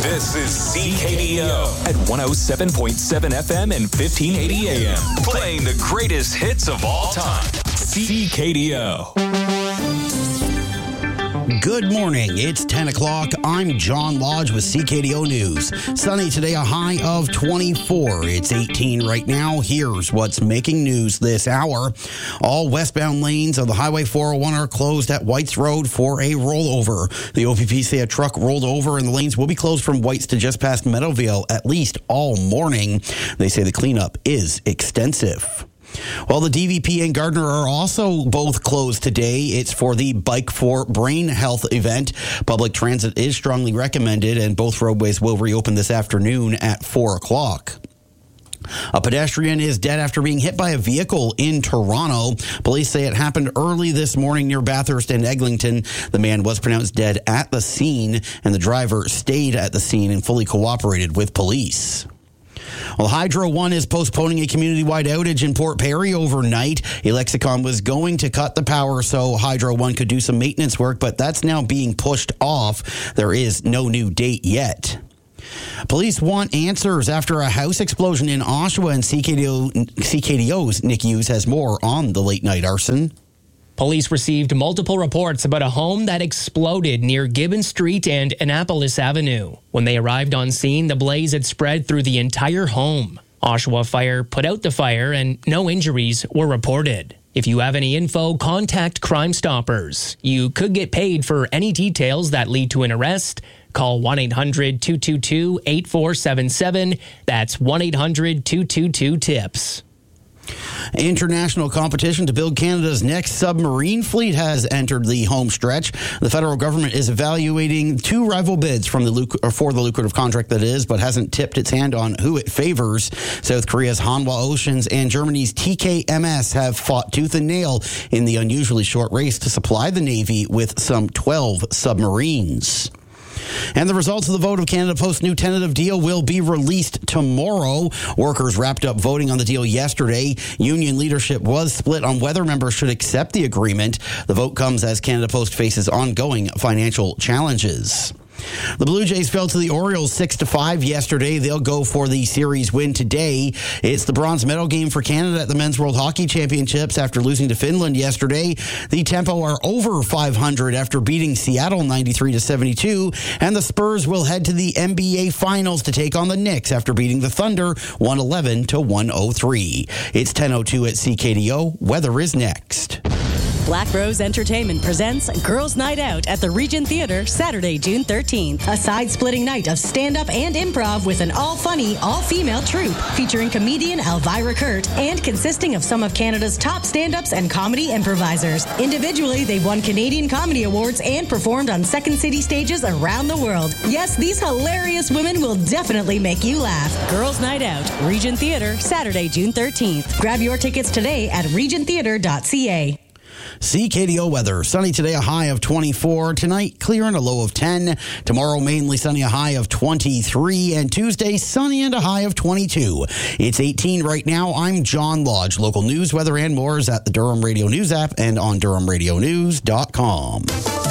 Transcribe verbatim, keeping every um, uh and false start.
This is C K D O at one oh seven point seven F M and fifteen eighty A M. Playing the greatest hits of all time. C K D O. Good morning. It's ten o'clock. I'm John Lodge with C K D O News. Sunny today, a high of twenty-four. It's eighteen right now. Here's what's making news this hour. All westbound lanes of the Highway four oh one are closed at Whites Road for a rollover. The O P P say a truck rolled over and the lanes will be closed from Whites to just past Meadowvale at least all morning. They say the cleanup is extensive. Well, the D V P and Gardner are also both closed today. It's for the Bike for Brain Health event. Public transit is strongly recommended, and both roadways will reopen this afternoon at four o'clock. A pedestrian is dead after being hit by a vehicle in Toronto. Police say it happened early this morning near Bathurst and Eglinton. The man was pronounced dead at the scene, and the driver stayed at the scene and fully cooperated with police. Well, Hydro One is postponing a community-wide outage in Port Perry overnight. Alexicon was going to cut the power so Hydro One could do some maintenance work, but that's now being pushed off. There is no new date yet. Police want answers after a house explosion in Oshawa, and C K D O, C K D O's Nick Hughes has more on the late-night arson. Police received multiple reports about a home that exploded near Gibbon Street and Annapolis Avenue. When they arrived on scene, the blaze had spread through the entire home. Oshawa Fire put out the fire and no injuries were reported. If you have any info, contact Crime Stoppers. You could get paid for any details that lead to an arrest. Call one eight hundred two two two eight four seven seven. That's one eight hundred two two two TIPS. International competition to build Canada's next submarine fleet has entered the home stretch. The federal government is evaluating two rival bids from the luc- or for the lucrative contract that is, but hasn't tipped its hand on who it favors. South Korea's Hanwha Oceans and Germany's T K M S have fought tooth and nail in the unusually short race to supply the Navy with some twelve submarines. And the results of the vote of Canada Post's new tentative deal will be released tomorrow. Workers wrapped up voting on the deal yesterday. Union leadership was split on whether members should accept the agreement. The vote comes as Canada Post faces ongoing financial challenges. The Blue Jays fell to the Orioles six to five yesterday. They'll go for the series win today. It's the bronze medal game for Canada at the Men's World Hockey Championships after losing to Finland yesterday. The Tempo are over five hundred after beating Seattle ninety-three to seventy-two, and the Spurs will head to the N B A Finals to take on the Knicks after beating the Thunder one eleven to one oh three. It's ten oh two at C K D O. Weather is next. Black Rose Entertainment presents Girls' Night Out at the Regent Theatre, Saturday, June thirteenth. A side-splitting night of stand-up and improv with an all-funny, all-female troupe featuring comedian Elvira Kurt and consisting of some of Canada's top stand-ups and comedy improvisers. Individually, they've won Canadian Comedy Awards and performed on Second City stages around the world. Yes, these hilarious women will definitely make you laugh. Girls' Night Out, Regent Theatre, Saturday, June thirteenth. Grab your tickets today at regent theatre dot c a. C K D O weather. Sunny today, a high of twenty-four. Tonight, clear and a low of ten. Tomorrow, mainly sunny, a high of twenty-three. And Tuesday, sunny and a high of twenty-two. It's eighteen right now. I'm John Lodge. Local news, weather, and more is at the Durham Radio News app and on durham radio news dot com.